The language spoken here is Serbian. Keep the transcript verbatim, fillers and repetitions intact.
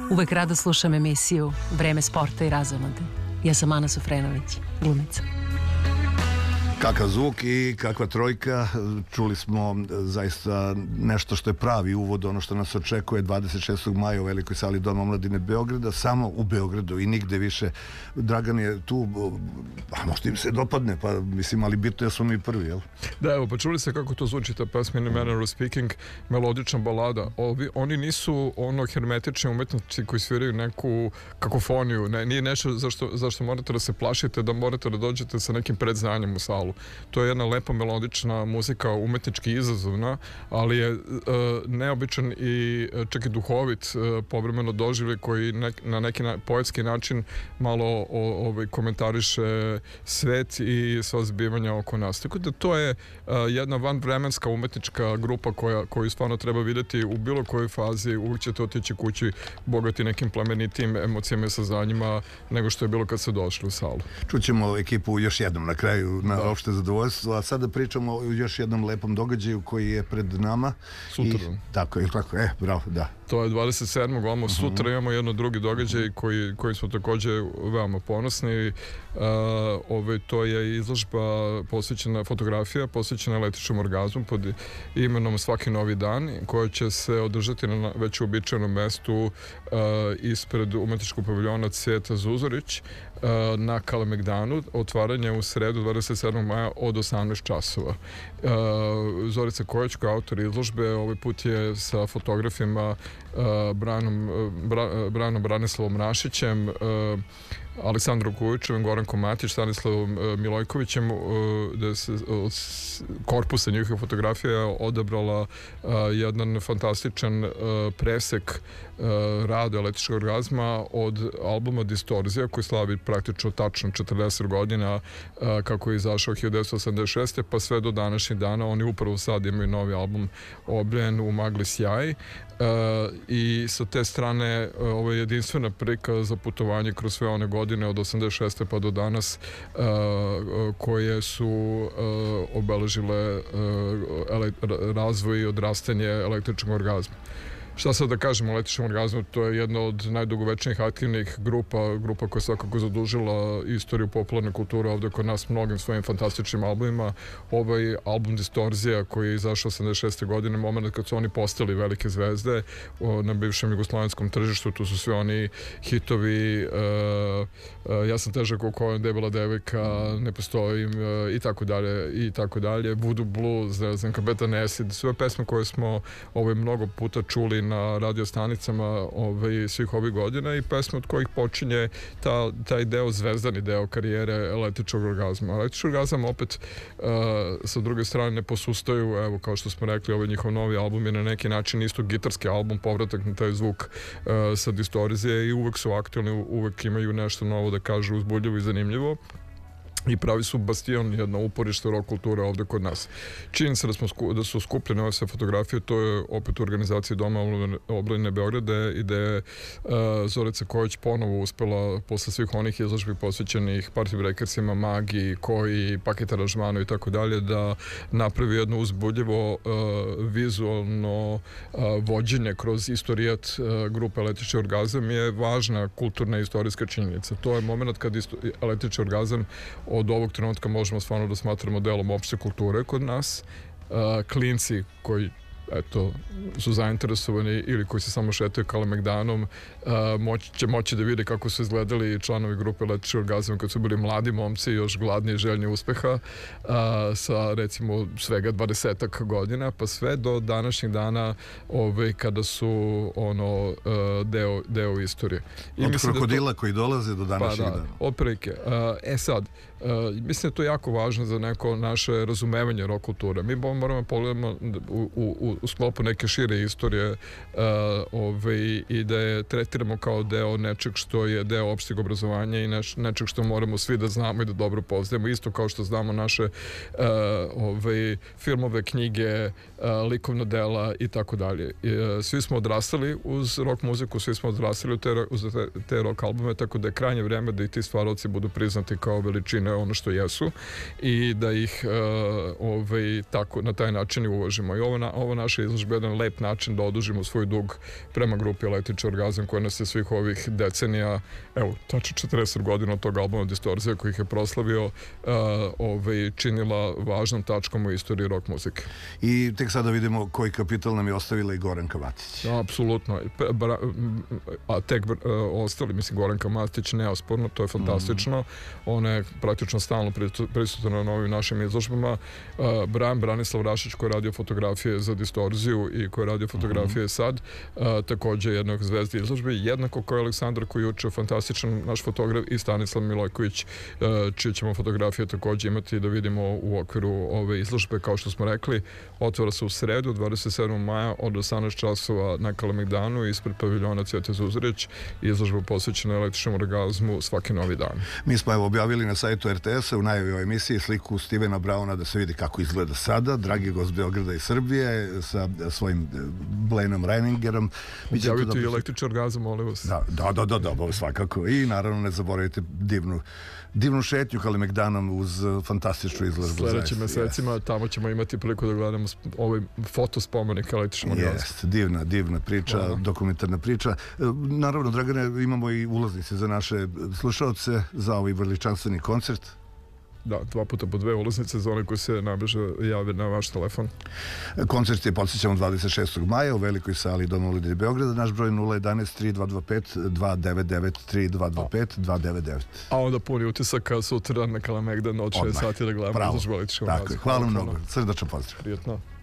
Uvek rado slušam emisiju Vreme sporta i razonode. Ja sam Ana Sofrenović, glumica. Kakav zvuk i kakva trojka. Čuli smo zaista nešto što je pravi uvod, ono što nas očekuje dvadeset šestog maja u Velikoj sali Doma omladine Beograda, samo u Beogradu i nigde više. Dragan je tu, a možda im se dopadne, pa mislim, ali bitno je smo mi prvi, jel? Da, evo, pa čuli se kako to zvuči ta pesma In a Manner of Speaking, melodična balada. Ovi, oni nisu ono hermetični umetnici koji sviraju neku kakofoniju, ne, nije nešto zašto, zašto morate da se plašite, da morate da dođete sa nekim predznanjem u salu. To je jedna lepa melodična muzika, umetnički izazovna, ali je uh, neobičan i čak i duhovit uh, povremeno doživljaj koji nek, na neki na, poetski način malo o, ovaj, komentariše svet i sva zbivanja oko nas. Tako da to je uh, jedna vanvremenska umetnička grupa koja, koju stvarno treba videti u bilo kojoj fazi. Uvijek ćete otići kući bogati nekim plemenitim emocijama i saznanjima nego što je bilo kad ste došli u salu. Čućemo ekipu još jednom na kraju na da. Opšte zadovoljstvo, a sada pričamo o još jednom lepom događaju koji je pred nama. Sutra. I, tako, je tako, e, bravo, da. To je dvadeset sedmog Ovamo uh -huh. Sutra imamo jedno drugi događaj koji, koji smo također veoma ponosni. Uh, ove, to je izložba posvećena, fotografija posvećena električnom orgazmu pod imenom Svaki novi dan, koja će se održati na već uobičajenom mestu uh, ispred umetničkog paviljona Cvijeta Zuzorić uh, na Kalemegdanu. Otvaranje u sredu dvadeset sedmog maja od osamnaest časova. Uh, Zorica Kojić, kao autor izložbe, ovaj put je sa fotografima uh, Branom, uh, Bra, Branom Branislavom Rašićem, uh, Aleksandrom Kujićevim, Gorankom Matić, Stanislavom uh, Milojkovićem, uh, da se od korpusa njihovih fotografija odabrala uh, jedan fantastičan uh, presek uh, rada električkog orgazma od albuma Distorzija, koji slavi praktično tačno četrdeset godina uh, kako je izašao hiljadu devetsto osamdeset šeste. pa sve do današnjih dana. Oni upravo sad imaju novi album Obljen u magli sjaj. Uh, i sa te strane uh, ovo je jedinstvena prilika za putovanje kroz sve one godine od osamdeset šeste pa do danas uh, uh, koje su uh, obeležile uh, ele, razvoj i odrastanje električnog orgazma. Šta sad da kažem o električnom orgazmu? To je jedna od najdugovečnijih aktivnih grupa, grupa koja je svakako zadužila istoriju popularne kulture ovdje kod nas mnogim svojim fantastičnim albumima. Ovaj album Distorzija koji je izašao osamdeset šeste godine, moment kad su oni postali velike zvezde o, na bivšem jugoslovenskom tržištu, tu su svi oni hitovi, uh, uh, Ja sam težak u kojem debela devojka, Ne postojim uh, i tako dalje, i tako dalje. Voodoo Blues, ne znam, Kapetan Acid, sve pesme koje smo ovaj, mnogo puta čuli na radiostanicama ovaj, svih ovih godina i pesme od kojih počinje ta, taj deo, zvezdani deo karijere električnog orgazma. Električni orgazam opet uh, sa druge strane ne posustaju, evo kao što smo rekli, ovaj njihov novi album je na neki način isto gitarski album, povratak na taj zvuk uh, sa Distorzije i uvek su aktualni, uvek imaju nešto novo da kažu, uzbudljivo i zanimljivo. I pravi su bastion, jedno uporište rock kulture ovdje kod nas. Činjenica da, smo sku, da su skupljene ove sve fotografije, to je opet u organizaciji Doma omladine Beograda i da je uh, Zorica Kojić ponovo uspela posle svih onih izložbi posvećenih Party Breakersima, Magiji, Koji, Paket aranžmanu i tako dalje, da napravi jedno uzbudljivo uh, vizualno uh, vođenje kroz istorijat uh, grupe Električni orgazam je važna kulturna i istorijska činjenica. To je moment kad isto, Električni orgazam od ovog trenutka možemo stvarno da smatramo delom opšte kulture kod nas. Uh, klinci koji eto, su zainteresovani ili koji se samo šetaju Kalemegdanom uh, moći, će moći da vide kako su izgledali članovi grupe Električni orgazam kad su bili mladi momci, još gladni i željni uspeha uh, sa recimo svega dvadesetak godina pa sve do današnjeg dana ove, kada su ono uh, deo, deo istorije. I od krokodila to, koji dolaze do današnjeg pa, da, dana. Otprilike. Uh, e sad, uh, mislim da je to jako važno za neko naše razumevanje rock kulture. Mi moramo pogledamo u, u, u sklopu neke šire istorije uh, ove, i da je tretiramo kao deo nečeg što je deo opšteg obrazovanja i neš, nečeg što moramo svi da znamo i da dobro poznajemo, isto kao što znamo naše uh, ove, filmove, knjige, uh, likovna dela i tako dalje. Svi smo odrastali uz rock muziku, svi smo odrastali uz te, uz te, te rock albume, tako da je krajnje vreme da i ti stvaroci budu priznati kao veličine ono što jesu i da ih uh, ove, tako, na taj način i uvažimo. I ovo, na, ovo naše naša izložba jedan lep način da odužimo svoj dug prema grupi Električni orgazam koja nas je svih ovih decenija, evo, tačno četrdeset godina od tog albuma Distorzija koji ih je proslavio, uh, ovaj, činila važnom tačkom u istoriji rock muzike. I tek sada vidimo koji kapital nam je ostavila i Goranka Matić. Apsolutno. A tek uh, ostali, mislim, Goranka Matić neosporno, to je fantastično. Mm. Ona je praktično stalno prisutna na novim našim izložbama. Uh, Bran Branislav Rašić koji je radio fotografije za Distorziju i koji je radio fotografije mm. sad, uh, takođe jednog zvezde izložbe, jednako kao Aleksandar koji je učio fantastičan naš fotograf i Stanislav Milojković, uh, čije ćemo fotografije takođe imati da vidimo u okviru ove izložbe, kao što smo rekli. Otvara se u sredu, dvadeset sedmog maja od osamnaest časova na Kalemegdanu ispred paviljona Cvijete Zuzorić. Izložba posvećena električnom orgazmu svaki novi dan. Mi smo evo objavili na sajtu R T S-a u najavi ove emisiji sliku Stevena Brauna da se vidi kako izgleda sada. Dragi gost Beograda i Srbije sa svojim Blaneom Reiningerom. Objavite i električni orgazam, molim vas. Da, da, da, da, da, svakako. I naravno ne zaboravite divnu divnu šetnju Kalemegdanom uz fantastičnu izložbu. Sledećim mesecima yes. tamo ćemo imati priliku da gledamo ovaj fotospomenik električnom orgazmu. Jeste, divna, divna priča, Hvala. Dokumentarna priča. Naravno, Dragane, imamo i ulaznice za naše slušaoce za ovaj veličanstveni koncert. Da, dva puta po dve ulaznice za one koji se najbrže jave na vaš telefon. Koncert je, podsjećamo, dvadeset šestog maja u velikoj sali Doma omladine Beograda. Naš broj nula jedanaest tri dva dva pet dva devet devet tri dva dva pet dva devet devet. A onda puni utisaka sutra na Kalemegdan od šest sati da gledamo izložbu električnog orgazma. Hvala mnogo. Srdačan pozdrav. Prijetno.